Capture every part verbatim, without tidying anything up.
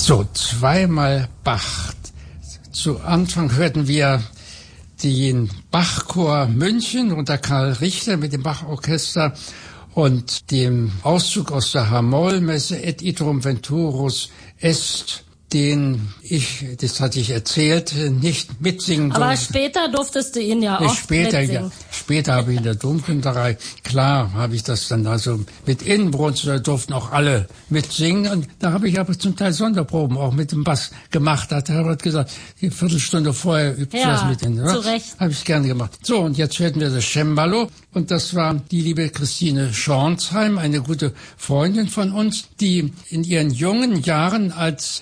So, zweimal Bach. Zu Anfang hörten wir den Bachchor München unter Karl Richter mit dem Bachorchester und dem Auszug aus der H-Moll-Messe Et Iterum Venturus Est, den ich, das hatte ich erzählt, nicht mitsingen durfte. Aber später durftest du ihn ja auch später, mitsingen. Ja, später habe ich in der Domkünstlerei, klar, habe ich das dann also mit Inbrunst, da durften auch alle mitsingen. Und da habe ich aber zum Teil Sonderproben auch mit dem Bass gemacht. Da hat Herbert gesagt, die Viertelstunde vorher übt ja, das mit den. Ja, zu Recht. Habe ich gerne gemacht. So, und jetzt hörten wir das Cembalo. Und das war die liebe Christine Schornsheim, eine gute Freundin von uns, die in ihren jungen Jahren als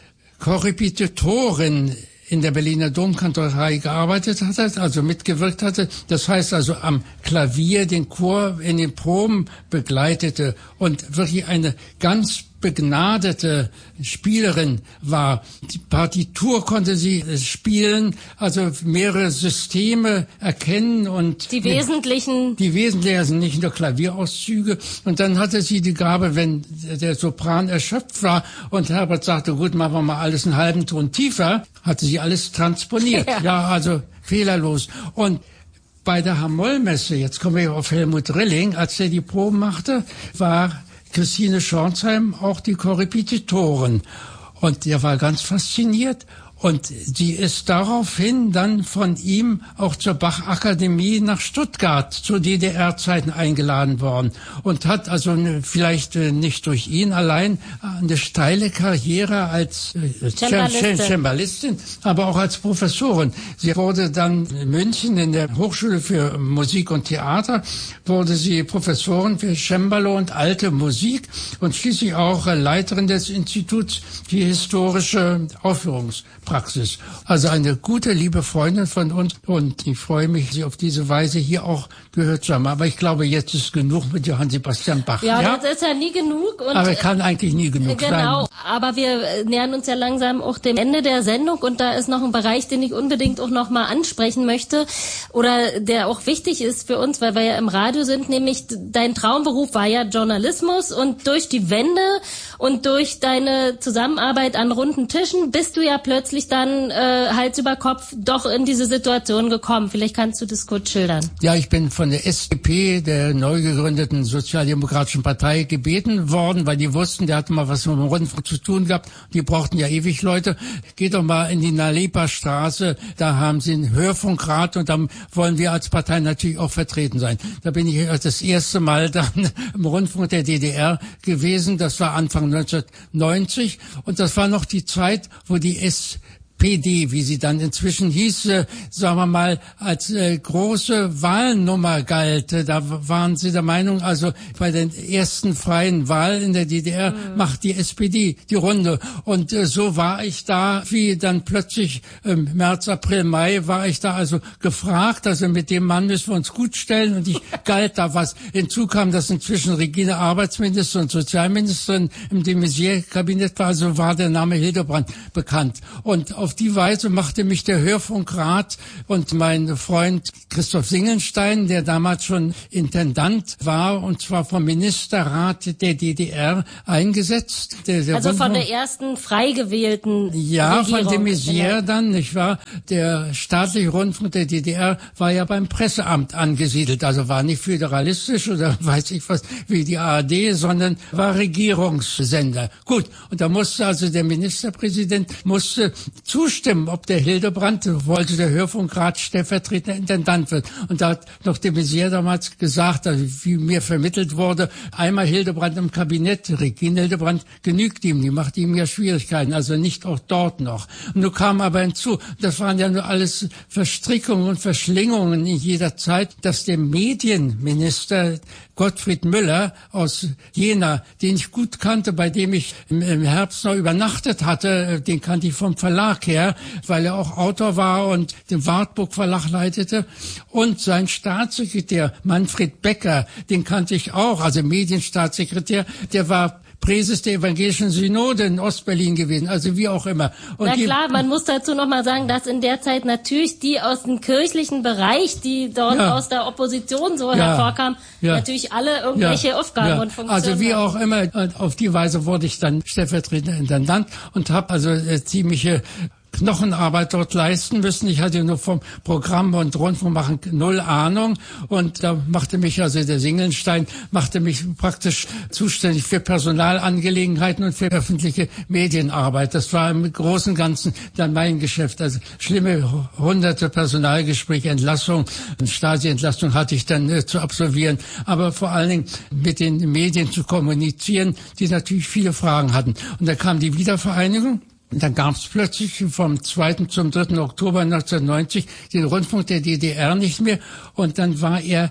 Korrepetitorin in der Berliner Domkantorei gearbeitet hatte, also mitgewirkt hatte. Das heißt also am Klavier den Chor in den Proben begleitete und wirklich eine ganz begnadete Spielerin war. Die Partitur konnte sie spielen, also mehrere Systeme erkennen und die wesentlichen, die wesentlichen, also nicht nur Klavierauszüge. Und dann hatte sie die Gabe, wenn der Sopran erschöpft war und Herbert sagte, gut, machen wir mal alles einen halben Ton tiefer, hatte sie alles transponiert. Ja, ja, also fehlerlos. Und bei der H-Moll-Messe, jetzt kommen wir auf Helmut Rilling, als der die Proben machte, war Christine Schornsheim auch die Korrepetitorin. Und der war ganz fasziniert. Und sie ist daraufhin dann von ihm auch zur Bach-Akademie nach Stuttgart zu D D R-Zeiten eingeladen worden und hat also eine, vielleicht nicht durch ihn allein eine steile Karriere als Cembalistin. Cembalistin, aber auch als Professorin. Sie wurde dann in München in der Hochschule für Musik und Theater, wurde sie Professorin für Cembalo und alte Musik und schließlich auch Leiterin des Instituts für historische Aufführungspraxis. Also eine gute, liebe Freundin von uns und ich freue mich, sie auf diese Weise hier auch gehört zu haben. Aber ich glaube, jetzt ist genug mit Johann Sebastian Bach. Ja, ja? Das ist ja nie genug. Und aber kann eigentlich nie genug genau, sein. Genau, aber wir nähern uns ja langsam auch dem Ende der Sendung und da ist noch ein Bereich, den ich unbedingt auch noch mal ansprechen möchte oder der auch wichtig ist für uns, weil wir ja im Radio sind, nämlich dein Traumberuf war ja Journalismus und durch die Wende und durch deine Zusammenarbeit an runden Tischen bist du ja plötzlich dann äh, Hals über Kopf doch in diese Situation gekommen. Vielleicht kannst du das kurz schildern. Ja, ich bin von der S D P, der neu gegründeten Sozialdemokratischen Partei, gebeten worden, weil die wussten, der hatte mal was mit dem Rundfunk zu tun gehabt. Die brauchten ja ewig Leute. Geht doch mal in die Nalepa-Straße, da haben sie einen Hörfunkrat und da wollen wir als Partei natürlich auch vertreten sein. Da bin ich das erste Mal dann im Rundfunk der D D R gewesen. Das war Anfang neunzehnhundertneunzig und das war noch die Zeit, wo die S P D, wie sie dann inzwischen hieß, äh, sagen wir mal, als äh, große Wahlnummer galt. Da waren sie der Meinung, also bei der ersten freien Wahl in der D D R mhm. macht die S P D die Runde. Und äh, so war ich da, wie dann plötzlich im ähm, März, April, Mai war ich da also gefragt, also mit dem Mann müssen wir uns gut stellen und ich galt da was. Hinzu kam, dass inzwischen Regine Arbeitsminister und Sozialministerin im de Maizière-Kabinett war, also war der Name Hildebrand bekannt. Und auf die Weise machte mich der Hörfunkrat und mein Freund Christoph Singelstein, der damals schon Intendant war, und zwar vom Ministerrat der D D R eingesetzt. Der, der also Rundfunk, von der ersten frei gewählten Ja, Regierung, von de Maizière genau. dann, nicht wahr? Der staatliche Rundfunk der D D R war ja beim Presseamt angesiedelt, also war nicht föderalistisch oder weiß ich was, wie die A R D, sondern war Regierungssender. Gut, und da musste also der Ministerpräsident musste zustimmen, ob der Hildebrand, wollte der Hörfunkrat stellvertretender Intendant wird. Und da hat noch de Maizière damals gesagt, also wie mir vermittelt wurde, einmal Hildebrand im Kabinett, Regine Hildebrand genügt ihm, die macht ihm ja Schwierigkeiten, also nicht auch dort noch. Und nun kam aber hinzu, das waren ja nur alles Verstrickungen und Verschlingungen in jeder Zeit, dass der Medienminister Gottfried Müller aus Jena, den ich gut kannte, bei dem ich im, im Herbst noch übernachtet hatte, den kannte ich vom Verlag her, weil er auch Autor war und den Wartburg Verlag leitete. Und sein Staatssekretär Manfred Becker, den kannte ich auch, also Medienstaatssekretär, der war Präses der Evangelischen Synode in Ostberlin gewesen, also wie auch immer. Und Na klar, man muss dazu noch mal sagen, dass in der Zeit natürlich die aus dem kirchlichen Bereich, die dort ja. aus der Opposition so ja. hervorkamen, ja. natürlich alle irgendwelche ja. Aufgaben ja. und Funktionen. Also wie auch immer, auf die Weise wurde ich dann stellvertretender Intendant und habe also äh, ziemliche Knochenarbeit dort leisten müssen. Ich hatte nur vom Programm und Rundfunk machen null Ahnung und da machte mich also der Singelstein machte mich praktisch zuständig für Personalangelegenheiten und für öffentliche Medienarbeit. Das war im Großen und Ganzen dann mein Geschäft. Also schlimme hunderte Personalgespräche, Entlassung, Stasi-Entlassung hatte ich dann äh, zu absolvieren, aber vor allen Dingen mit den Medien zu kommunizieren, die natürlich viele Fragen hatten. Und da kam die Wiedervereinigung. Und dann gab es plötzlich vom zweiten zum dritten Oktober neunzehnhundertneunzig den Rundfunk der D D R nicht mehr. Und dann war er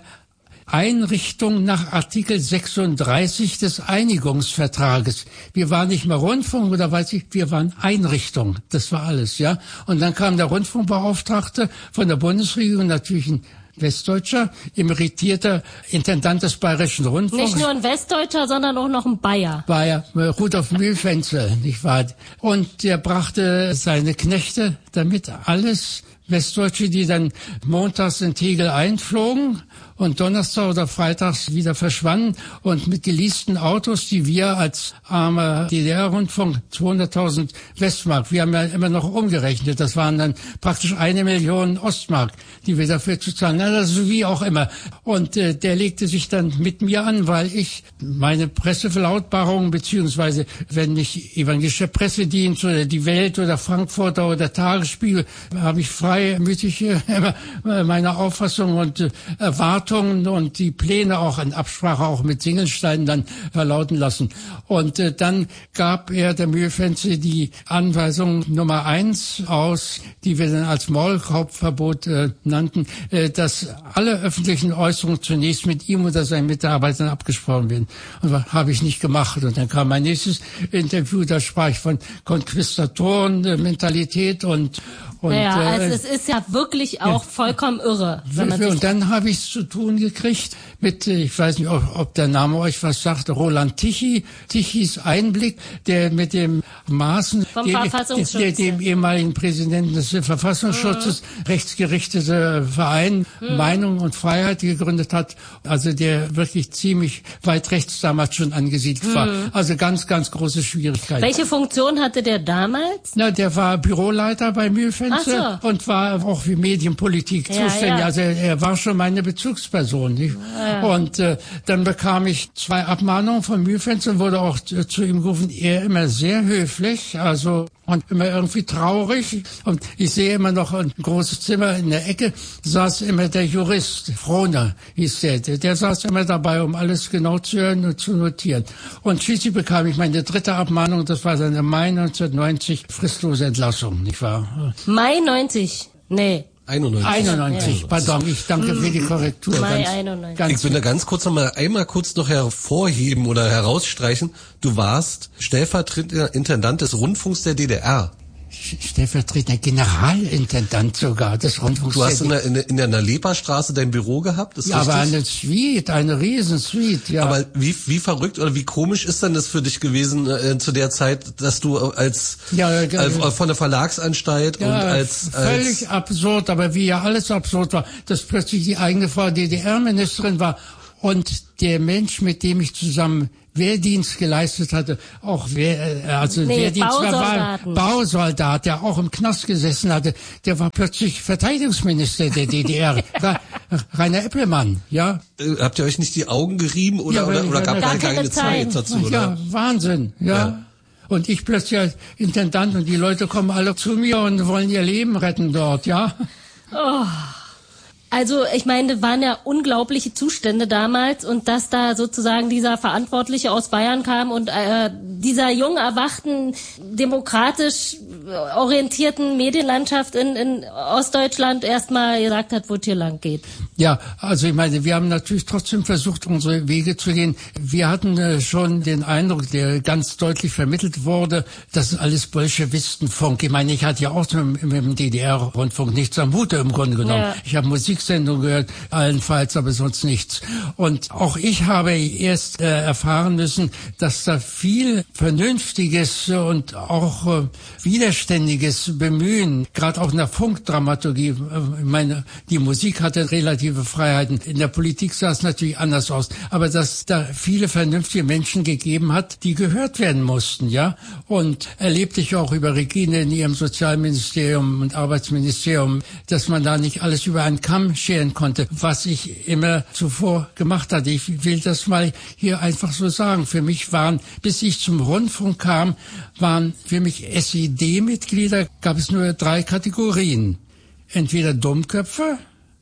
Einrichtung nach Artikel sechsunddreißig des Einigungsvertrages. Wir waren nicht mehr Rundfunk oder weiß ich, wir waren Einrichtung. Das war alles, ja. Und dann kam der Rundfunkbeauftragte von der Bundesregierung, natürlich ein Westdeutscher, emeritierter Intendant des Bayerischen Rundfunks. Nicht nur ein Westdeutscher, sondern auch noch ein Bayer. Bayer, Rudolf Mühlfenzel, nicht wahr? Und der brachte seine Knechte damit, alles Westdeutsche, die dann montags in Tegel einflogen und Donnerstag oder Freitags wieder verschwanden und mit geleasten Autos, die wir als armer D D R-Rundfunk zweihunderttausend Westmark, wir haben ja immer noch umgerechnet, das waren dann praktisch eine Million Ostmark, die wir dafür zu zahlen, also wie auch immer. Und äh, der legte sich dann mit mir an, weil ich meine Presseverlautbarungen, beziehungsweise wenn nicht evangelischer Pressedienst oder die Welt oder Frankfurter oder Tagesspiegel, habe ich freimütig äh, meine Auffassung und äh, Erwartungen und die Pläne auch in Absprache auch mit Singelstein dann verlauten lassen. Und äh, dann gab er, der Mühlfenzel, die Anweisung Nummer eins aus, die wir dann als Maulkorbverbot äh, nannten, äh, dass alle öffentlichen Äußerungen zunächst mit ihm oder seinen Mitarbeitern abgesprochen werden. Und das habe ich nicht gemacht. Und dann kam mein nächstes Interview, da sprach ich von Konquistatoren, äh, Mentalität und Und, naja, also äh, es ist ja wirklich auch ja, vollkommen irre. Wenn man und dann habe ich es zu tun gekriegt mit, ich weiß nicht, ob, ob der Name euch was sagt, Roland Tichy, Tichys Einblick, der mit dem Maaßen, Vom dem, Verfassungsschutz, der, dem ehemaligen Präsidenten des Verfassungsschutzes, mhm. rechtsgerichtete Verein mhm. Meinung und Freiheit gegründet hat, also der wirklich ziemlich weit rechts damals schon angesiedelt mhm. war. Also ganz, ganz große Schwierigkeiten. Welche Funktion hatte der damals? Na, der war Büroleiter bei Mühlfenzel. So. Und war auch für Medienpolitik ja, zuständig. Ja. Also er, er war schon meine Bezugsperson. Nicht? Ja. Und äh, dann bekam ich zwei Abmahnungen von Mühlfenzel, wurde auch äh, zu ihm gerufen. Er immer sehr höflich, also und immer irgendwie traurig. Und ich sehe immer noch ein großes Zimmer in der Ecke, saß immer der Jurist, Frohner hieß der. Der, der saß immer dabei, um alles genau zu hören und zu notieren. Und schließlich bekam ich meine dritte Abmahnung, das war dann im Mai neunzehnhundertneunzig, fristlose Entlassung, nicht wahr? Mai neunzig? Nee. einundneunzig. einundneunzig, ja. Pardon, ich danke für die Korrektur. Mai ganz, einundneunzig. Ganz ich will da ganz kurz noch mal einmal kurz noch hervorheben oder herausstreichen. Du warst stellvertretender Intendant des Rundfunks der D D R. Stellvertretender Generalintendant sogar des Rundfunks. Du hast in der, in der, in der Nalepa-Straße dein Büro gehabt, ist ja, richtig? Aber eine Suite, eine Riesensuite, ja. Aber wie, wie verrückt oder wie komisch ist denn das für dich gewesen äh, zu der Zeit, dass du als, ja, ja, äh, von der Verlagsanstalt ja, und als, völlig als absurd, aber wie ja alles absurd war, dass plötzlich die eigene Frau D D R-Ministerin war und der Mensch, mit dem ich zusammen Wehrdienst geleistet hatte, auch Wehr, also nee, Wehrdienst war Bausoldat, der auch im Knast gesessen hatte, der war plötzlich Verteidigungsminister der D D R, Rainer Eppelmann, ja. Äh, habt ihr euch nicht die Augen gerieben oder, ja, oder, oder gab gar es keine, keine Zeit. Zeit dazu? Oder? Ja, Wahnsinn, ja. ja. Und ich plötzlich als Intendant und die Leute kommen alle zu mir und wollen ihr Leben retten dort, ja. Oh. Also ich meine, waren ja unglaubliche Zustände damals und dass da sozusagen dieser Verantwortliche aus Bayern kam und äh, dieser jung erwachten, demokratisch orientierten Medienlandschaft in, in Ostdeutschland erstmal gesagt hat, wo es hier lang geht. Ja, also ich meine, wir haben natürlich trotzdem versucht, unsere Wege zu gehen. Wir hatten äh, schon den Eindruck, der ganz deutlich vermittelt wurde, das ist alles Bolschewistenfunk. Ich meine, ich hatte ja auch mit, mit dem D D R-Rundfunk nichts am Hut im Grunde genommen. Ja. Ich habe Musiksendungen gehört, allenfalls, aber sonst nichts. Und auch ich habe erst äh, erfahren müssen, dass da viel vernünftiges und auch äh, widerständiges Bemühen, gerade auch in der Funkdramaturgie, äh, ich meine, die Musik hatte relativ Freiheiten. In der Politik sah es natürlich anders aus. Aber dass da viele vernünftige Menschen gegeben hat, die gehört werden mussten, ja. Und erlebte ich auch über Regine in ihrem Sozialministerium und Arbeitsministerium, dass man da nicht alles über einen Kamm scheren konnte, was ich immer zuvor gemacht hatte. Ich will das mal hier einfach so sagen. Für mich waren, bis ich zum Rundfunk kam, waren für mich S E D-Mitglieder, gab es nur drei Kategorien. Entweder Dummköpfe,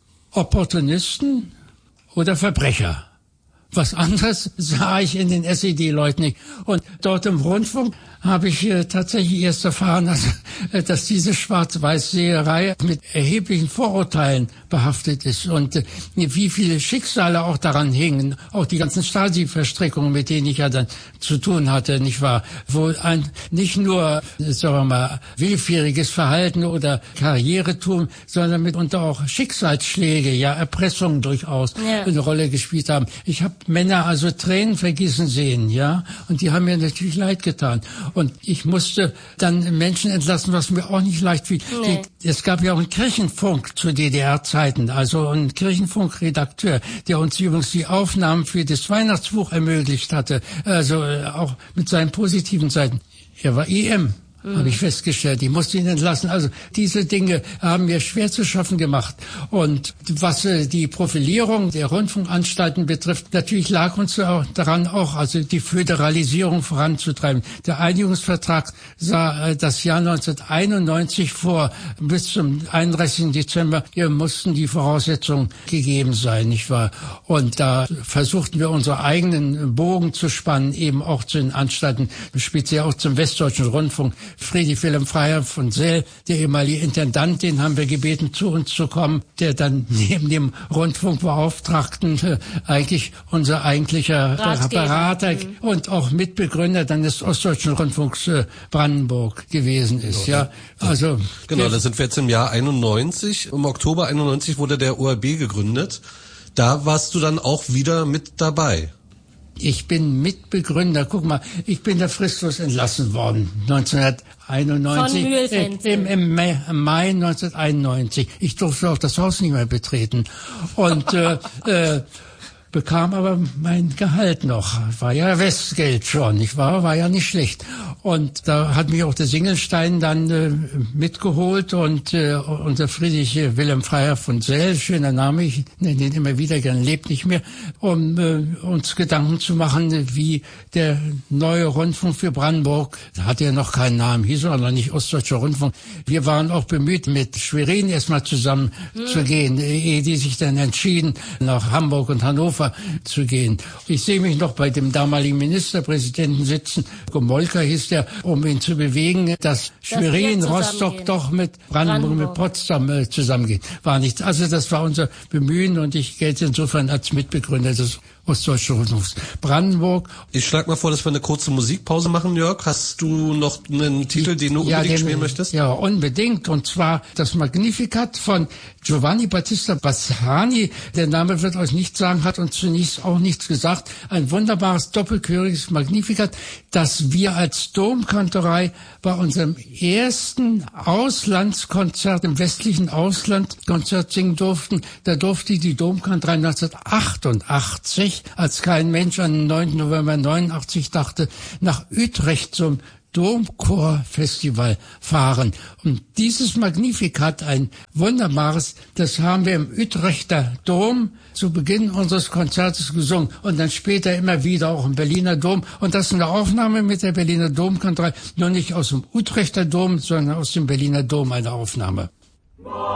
Opportunisten oder Verbrecher. Was anderes sah ich in den S E D-Leuten nicht. Und dort im Rundfunk habe ich äh, tatsächlich erst erfahren, dass, äh, dass diese Schwarz-Weiß-Seherei mit erheblichen Vorurteilen behaftet ist und äh, wie viele Schicksale auch daran hingen, auch die ganzen Stasi-Verstrickungen, mit denen ich ja dann zu tun hatte, nicht wahr? Wo ein nicht nur, sagen wir mal, willfähriges Verhalten oder Karrieretum, sondern mitunter auch Schicksalsschläge, ja, Erpressungen durchaus ja. eine Rolle gespielt haben. Ich habe Männer also Tränen vergießen sehen, ja, und die haben mir natürlich leid getan. Und ich musste dann Menschen entlassen, was mir auch nicht leicht fiel. Nee. Es gab ja auch einen Kirchenfunk zu D D R-Zeiten, also einen Kirchenfunkredakteur, der uns übrigens die Aufnahmen für das Weihnachtsbuch ermöglicht hatte, also auch mit seinen positiven Seiten. Er war E M. Mhm. Habe ich festgestellt. Ich musste ihn entlassen. Also diese Dinge haben mir schwer zu schaffen gemacht. Und was äh, die Profilierung der Rundfunkanstalten betrifft, natürlich lag uns auch daran auch, also die Föderalisierung voranzutreiben. Der Einigungsvertrag sah äh, das Jahr neunzehnhunderteinundneunzig vor. Bis zum einunddreißigsten Dezember hier mussten die Voraussetzungen gegeben sein, nicht wahr? Und da versuchten wir unsere eigenen Bogen zu spannen, eben auch zu den Anstalten, speziell auch zum Westdeutschen Rundfunk. Friedrich Wilhelm Freiherr von Sell, der ehemalige Intendant, den haben wir gebeten, zu uns zu kommen, der dann neben dem Rundfunkbeauftragten äh, eigentlich unser eigentlicher Berater mhm. und auch Mitbegründer dann des Ostdeutschen Rundfunks äh, Brandenburg gewesen ist. Ja, also genau, da sind wir jetzt im Jahr einundneunzig. Im Oktober einundneunzig wurde der O R B gegründet. Da warst du dann auch wieder mit dabei. Ich bin Mitbegründer. Guck mal, ich bin da fristlos entlassen worden. neunzehnhunderteinundneunzig. Von äh, im, im, Mai, im Mai neunzehnhunderteinundneunzig. Ich durfte auch das Haus nicht mehr betreten. Und äh, äh, bekam aber mein Gehalt noch. War ja Westgeld schon, nicht wahr? War ja nicht schlecht. Und da hat mich auch der Singelstein dann äh, mitgeholt und äh, unser Friedrich äh, Wilhelm Freiherr von Sell, schöner Name, ich nenne den immer wieder gern, lebt nicht mehr, um äh, uns Gedanken zu machen, wie der neue Rundfunk für Brandenburg, da hatte ja noch keinen Namen, hieß er noch nicht Ostdeutscher Rundfunk. Wir waren auch bemüht, mit Schwerin erstmal zusammen mhm. zu gehen, ehe die sich dann entschieden, nach Hamburg und Hannover zu gehen. Ich sehe mich noch bei dem damaligen Ministerpräsidenten sitzen, Gomolka hieß der, um ihn zu bewegen, dass Schwerin, Rostock doch mit Brandenburg, Brandenburg. mit Potsdam äh, zusammengehen. War nichts. Also das war unser Bemühen und ich gelte insofern als Mitbegründer des Ostdeutschen Rundfunks Brandenburg. Ich schlage mal vor, dass wir eine kurze Musikpause machen, Jörg. Hast du noch einen Titel, den du ja, unbedingt den, spielen möchtest? Ja, unbedingt. Und zwar das Magnificat von Giovanni Battista Bassani. Der Name wird euch nichts sagen, hat uns zunächst auch nichts gesagt. Ein wunderbares, doppelchöriges Magnificat, das wir als Domkantorei bei unserem ersten Auslandskonzert im westlichen Ausland Konzert singen durften. Da durfte die Domkantorei neunzehnhundertachtundachtzig, als kein Mensch an den neunten November neunundachtzig dachte, nach Utrecht zum Domchor-Festival fahren. Und dieses Magnificat, ein wunderbares, das haben wir im Utrechter Dom zu Beginn unseres Konzertes gesungen und dann später immer wieder auch im Berliner Dom. Und das ist eine Aufnahme mit der Berliner Domkantorei, nur nicht aus dem Utrechter Dom, sondern aus dem Berliner Dom eine Aufnahme.